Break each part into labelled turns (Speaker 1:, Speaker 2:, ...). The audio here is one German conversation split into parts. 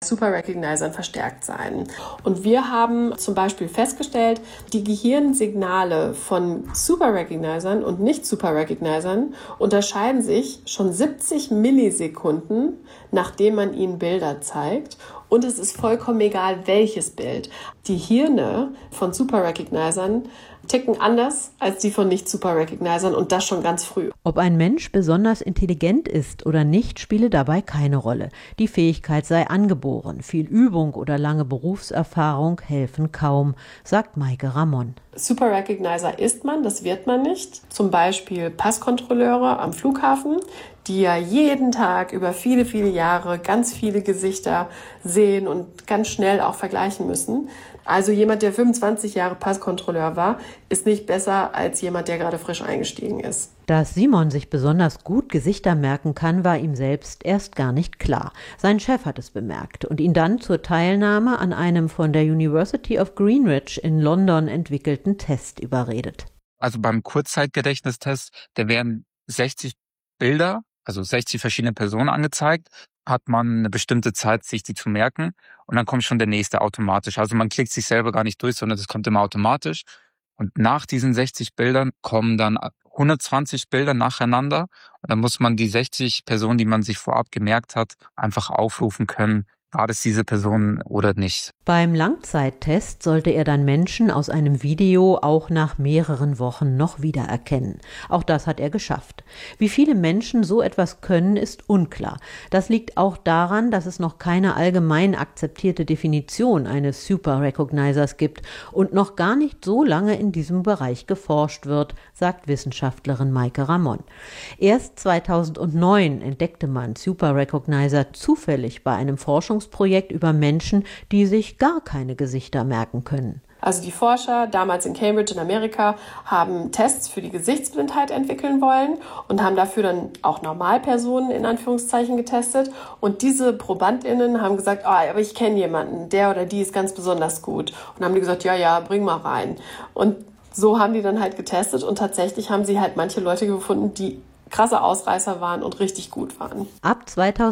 Speaker 1: Super Recognizern verstärkt sein. Und wir haben zum Beispiel festgestellt, die Gehirnsignale von Super Recognizern und Nicht-Super Recognizern unterscheiden sich schon 70 Millisekunden, nachdem man ihnen Bilder zeigt. Und es ist vollkommen egal, welches Bild. Die Hirne von Super Recognizern ticken anders als die von Nicht-Super Recognizern und das schon ganz früh.
Speaker 2: Ob ein Mensch besonders intelligent ist oder nicht, spiele dabei keine Rolle. Die Fähigkeit sei angeboren. Viel Übung oder lange Berufserfahrung helfen kaum, sagt Maike Ramon.
Speaker 1: Super Recognizer ist man, das wird man nicht. Zum Beispiel Passkontrolleure am Flughafen, die ja jeden Tag über viele, viele Jahre ganz viele Gesichter sehen und ganz schnell auch vergleichen müssen. Also jemand, der 25 Jahre Passkontrolleur war, ist nicht besser als jemand, der gerade frisch eingestiegen ist.
Speaker 2: Dass Simon sich besonders gut Gesichter merken kann, war ihm selbst erst gar nicht klar. Sein Chef hat es bemerkt und ihn dann zur Teilnahme an einem von der University of Greenwich in London entwickelten Test überredet.
Speaker 3: Also beim Kurzzeitgedächtnistest, da werden 60 Bilder, also 60 verschiedene Personen angezeigt, hat man eine bestimmte Zeit, sich die zu merken und dann kommt schon der nächste automatisch. Also man klickt sich selber gar nicht durch, sondern das kommt immer automatisch. Und nach diesen 60 Bildern kommen dann 120 Bilder nacheinander und dann muss man die 60 Personen, die man sich vorab gemerkt hat, einfach aufrufen können, war das diese Person oder nicht.
Speaker 2: Beim Langzeittest sollte er dann Menschen aus einem Video auch nach mehreren Wochen noch wiedererkennen. Auch das hat er geschafft. Wie viele Menschen so etwas können, ist unklar. Das liegt auch daran, dass es noch keine allgemein akzeptierte Definition eines Super Recognizers gibt und noch gar nicht so lange in diesem Bereich geforscht wird, sagt Wissenschaftlerin Maike Ramon. Erst 2009 entdeckte man Super Recognizer zufällig bei einem Forschungsprojekt über Menschen, die sich gar keine Gesichter merken können.
Speaker 1: Also die Forscher damals in Cambridge in Amerika haben Tests für die Gesichtsblindheit entwickeln wollen und haben dafür dann auch Normalpersonen in Anführungszeichen getestet. Und diese ProbandInnen haben gesagt, aber ich kenne jemanden, der oder die ist ganz besonders gut. Und haben die gesagt, ja, bring mal rein. Und so haben die dann halt getestet und tatsächlich haben sie halt manche Leute gefunden, die krasse Ausreißer waren und richtig gut waren.
Speaker 2: Ab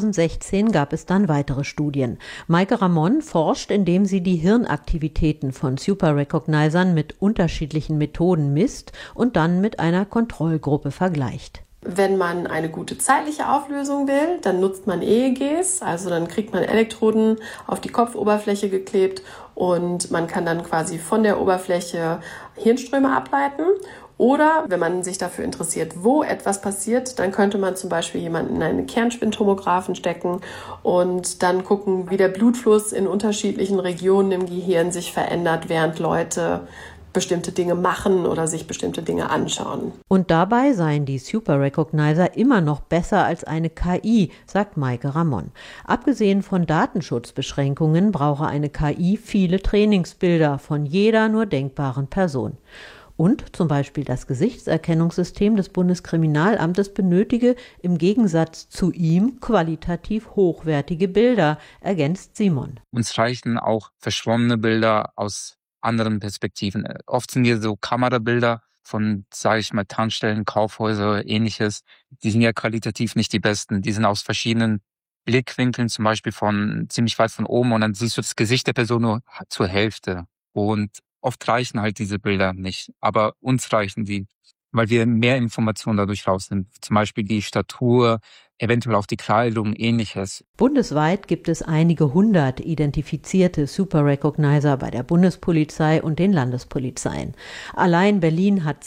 Speaker 2: 2016 gab es dann weitere Studien. Maike Ramon forscht, indem sie die Hirnaktivitäten von Super Recognizern mit unterschiedlichen Methoden misst und dann mit einer Kontrollgruppe vergleicht.
Speaker 1: Wenn man eine gute zeitliche Auflösung will, dann nutzt man EEGs, also dann kriegt man Elektroden auf die Kopfoberfläche geklebt und man kann dann quasi von der Oberfläche Hirnströme ableiten. Oder wenn man sich dafür interessiert, wo etwas passiert, dann könnte man zum Beispiel jemanden in einen Kernspintomographen stecken und dann gucken, wie der Blutfluss in unterschiedlichen Regionen im Gehirn sich verändert, während Leute bestimmte Dinge machen oder sich bestimmte Dinge anschauen.
Speaker 2: Und dabei seien die Super Recognizer immer noch besser als eine KI, sagt Maike Ramon. Abgesehen von Datenschutzbeschränkungen brauche eine KI viele Trainingsbilder von jeder nur denkbaren Person. Und zum Beispiel das Gesichtserkennungssystem des Bundeskriminalamtes benötige im Gegensatz zu ihm qualitativ hochwertige Bilder, ergänzt Simon.
Speaker 3: Uns reichen auch verschwommene Bilder aus anderen Perspektiven. Oft sind hier so Kamerabilder von, sage ich mal, Tankstellen, Kaufhäuser, ähnliches. Die sind ja qualitativ nicht die besten. Die sind aus verschiedenen Blickwinkeln, zum Beispiel von ziemlich weit von oben und dann siehst du das Gesicht der Person nur zur Hälfte. Und oft reichen halt diese Bilder nicht, aber uns reichen die, weil wir mehr Informationen dadurch rausnehmen. Zum Beispiel die Statur, eventuell auch die Kleidung, ähnliches.
Speaker 2: Bundesweit gibt es einige hundert identifizierte Super Recognizer bei der Bundespolizei und den Landespolizeien. Allein Berlin hat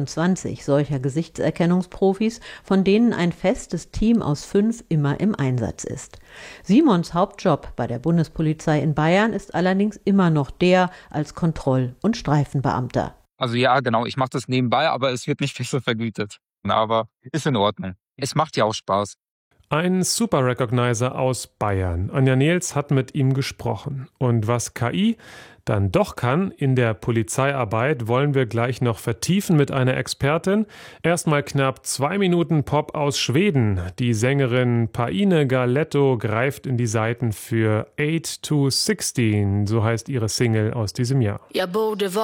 Speaker 2: 22 solcher Gesichtserkennungsprofis, von denen ein festes Team aus 5 immer im Einsatz ist. Simons Hauptjob bei der Bundespolizei in Bayern ist allerdings immer noch der als Kontroll- und Streifenbeamter.
Speaker 3: Also ja, genau, ich mache das nebenbei, aber es wird nicht besser vergütet. Aber ist in Ordnung. Es macht ja auch Spaß.
Speaker 4: Ein Super Recognizer aus Bayern. Anja Nehls hat mit ihm gesprochen. Und was KI dann doch kann in der Polizeiarbeit, wollen wir gleich noch vertiefen mit einer Expertin. Erstmal knapp 2 Minuten Pop aus Schweden. Die Sängerin Paine Galetto greift in die Saiten für 8 to 16, so heißt ihre Single aus diesem Jahr.